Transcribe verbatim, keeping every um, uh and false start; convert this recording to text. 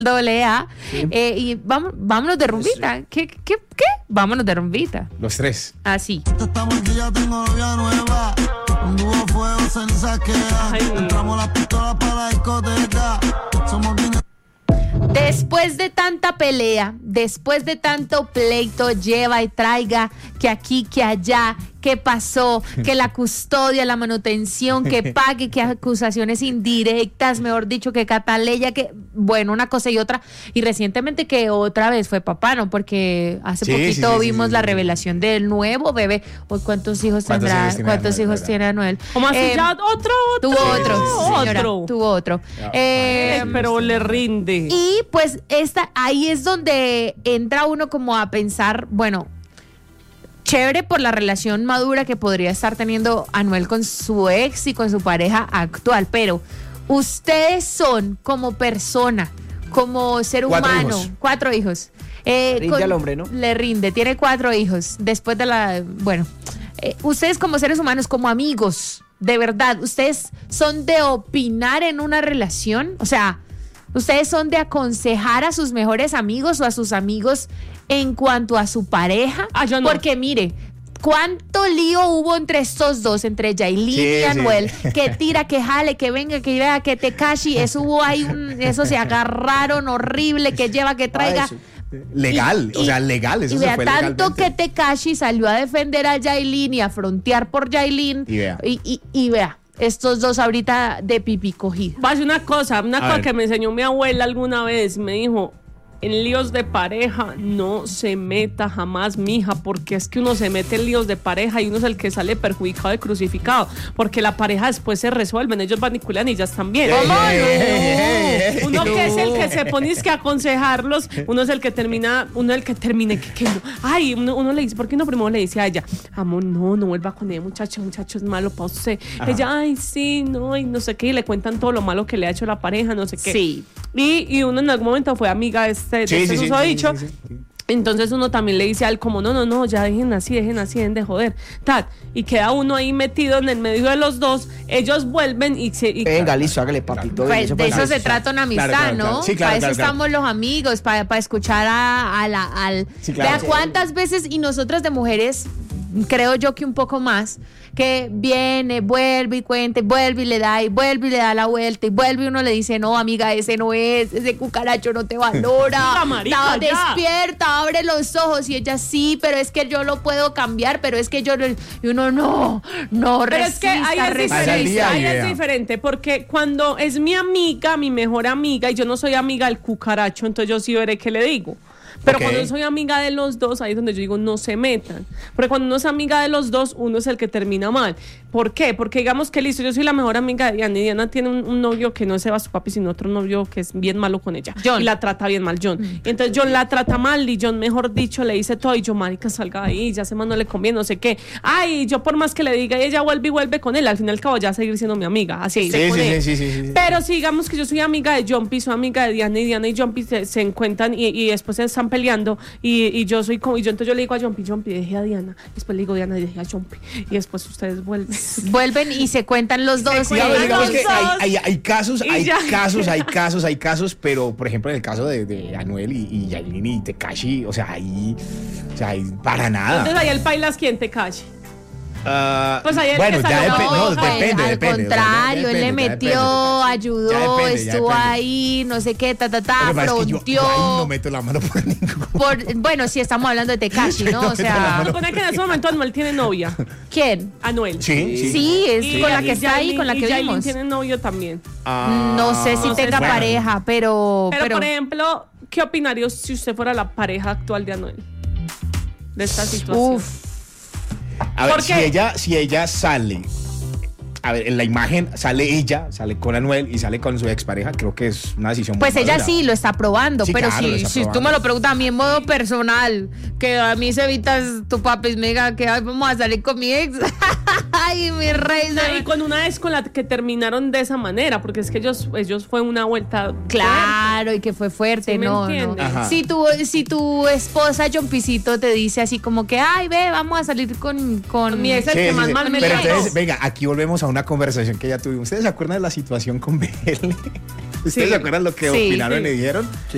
Doble A. Sí. Eh, y vamos, vámonos de rumbita. Sí. ¿Qué, qué, qué? Vámonos de rumbita. Los tres. Así. Estamos aquí, ya tengo novia nueva. Un dúo fuego se saquea. Entramos la pistola para la discoteca. Somos bien. Después de tanta pelea, después de tanto pleito, lleva y traiga, que aquí, que allá, que pasó, que la custodia, la manutención, que pague, que acusaciones indirectas, mejor dicho, que cataleya, que bueno, una cosa y otra. Y recientemente que otra vez fue papá, ¿no? Porque hace sí, poquito sí, sí, vimos sí, sí, la sí. revelación del nuevo bebé. ¿Cuántos hijos tendrá? ¿Cuántos hijos tiene, ¿Cuántos Anuel, hijos tiene Anuel? ¿Cómo así? Eh, ya otro, otro. Tuvo otro, señora, otro. Tuvo otro. Eh, pero le rinde. Y pues esta, ahí es donde entra uno como a pensar, bueno, chévere por la relación madura que podría estar teniendo Anuel con su ex y con su pareja actual, pero ustedes son como persona, como ser cuatro humano, hijos. cuatro hijos. Eh, rinde con, al hombre, ¿no? Le rinde, tiene cuatro hijos. Después de la, bueno, eh, ustedes como seres humanos, como amigos, de verdad, ustedes son de opinar en una relación, o sea, ustedes son de aconsejar a sus mejores amigos o a sus amigos en cuanto a su pareja. Ah, yo no. Porque mire, cuánto lío hubo entre estos dos, entre Yailin sí, y Anuel, sí. que tira, que jale, que venga, que vea, que te cachi, eso hubo ahí un, eso se agarraron horrible, que lleva, que traiga. Ah, legal, y, o sea, legal, eso y se vea, fue tanto legalmente. que Tekashi salió a defender a Yailin y a frontear por Yailin y vea, y, y, y vea. Estos dos ahorita de pipí cogido. Va a ser una cosa, una a cosa ver. que me enseñó mi abuela alguna vez. Me dijo, en líos de pareja no se meta jamás, mija, porque es que uno se mete en líos de pareja y uno es el que sale perjudicado y crucificado, porque la pareja después se resuelven, ellos manipulan y ya están bien. ¿Cómo? No. Uno que es el que se pone que aconsejarlos, uno es el que termina, uno es el que termine, que, que no. Ay, uno, uno le dice, ¿por qué no primero le dice a ella, amor, no, no vuelva con ella, muchacho, muchacho, es malo para usted? Ajá. Ella, ay, sí, no, y no sé qué, y le cuentan todo lo malo que le ha hecho la pareja, no sé qué. Sí. Y, y uno en algún momento fue amiga de este, sí, de este sí, susodicho. sí, sí, sí, sí. Entonces uno también le dice a él como, no, no, no, ya dejen así, dejen así, dejen de joder, tal, y queda uno ahí metido en el medio de los dos, ellos vuelven y se... Y venga, listo, hágale, papito. Pues eso de eso claro, se trata una amistad, claro, claro, ¿no? claro. Sí, claro, para claro, eso claro. estamos los amigos, para, para escuchar a, a la... Al, sí, claro, vea sí. cuántas veces, y nosotras de mujeres, creo yo que un poco más, que viene, vuelve y cuenta, y vuelve y le da, y vuelve y le da la vuelta, y vuelve y uno le dice, no, amiga, ese no es, ese cucaracho no te valora, marica, no, despierta, abre los ojos, y ella, sí, pero es que yo lo puedo cambiar, pero es que yo, y uno, no, no, pero resista, es que ahí es resista. diferente, ahí es diferente, porque cuando es mi amiga, mi mejor amiga, y yo no soy amiga del cucaracho, entonces yo sí veré qué le digo. Pero okay. cuando soy amiga de los dos, ahí es donde yo digo, no se metan. Porque cuando uno es amiga de los dos, uno es el que termina mal. ¿Por qué? Porque digamos que listo, yo soy la mejor amiga de Diana y Diana tiene un, un novio que no es Sebas-Papi, sino otro novio que es bien malo con ella. John. Y la trata bien mal, John. Mm. Entonces John la trata mal y John, mejor dicho, le dice todo y yo, marica, salga ahí, ya se más no le conviene, no sé qué. Ay, yo por más que le diga, y ella vuelve y vuelve con él, al fin y al cabo ya va a seguir siendo mi amiga. Así sí, con sí, él. sí, sí, sí, sí. Pero si digamos que yo soy amiga de John, soy amiga de Diana y Diana y John se, se encuentran y, y después se están peleando y, y yo soy como, y yo entonces yo le digo a John, John, deje a Diana, después le digo Diana, deje a John, y después ustedes vuelven. Vuelven y se cuentan los dos. Sí, digamos, digamos que hay, hay, hay casos, hay ya. casos, hay casos, hay casos, pero por ejemplo en el caso de, de Anuel y, y Yailin y Tekashi, o sea, ahí, o sea, ahí para nada. Entonces ahí el bailas quién Tekashi. Uh, pues ahí bueno, que ya salió, depende, no, pues, depende, al depende. contrario, O sea, él le depende, metió, depende, ayudó, ya depende, ya estuvo depende. ahí, no sé qué, ta, ta, ta, Lo que pasa es que yo, fronteó. yo ahí no meto la mano por ningún. Por, bueno, sí, estamos hablando de Tekashi, ¿no? No O sea, supone que en ese momento Anuel tiene novia. ¿quién? Anuel. Sí, sí. Sí, es Y, con la que y está ahí, Yailin- con la y que Yailin vimos. tiene novio también. Ah, No sé si no sé tenga si- pareja, pero, Pero, pero por ejemplo, ¿qué opinaría si usted fuera la pareja actual de Anuel? De esta situación. uf, A ver, ¿Por si qué? ella, si ella sale, a ver, en la imagen sale ella, sale con Anuel y sale con su expareja, creo que es una decisión muy pues ella madura. sí lo está probando, Sí, pero claro, lo si, está si tú probando. me lo preguntas a mí en modo personal, que a mí se evitas tu papi me diga que ay, vamos a salir con mi ex, ay, mi reina. Y con una vez con la que terminaron de esa manera, porque es que ellos, ellos fue una vuelta. Claro, y que fue fuerte, ¿Sí me no, no. entiendes? Ajá. Si tu, si tu esposa John Pisito te dice así como que, ay, ve, vamos a salir con, con Mi ex es el Sí, que sí, más sí. mal me Pero trató. entonces, venga, aquí volvemos a una conversación que ya tuvimos. ¿Ustedes se acuerdan de la situación con B L? ¿Ustedes Sí. se acuerdan lo que Sí, opinaron sí. y dijeron? Sí.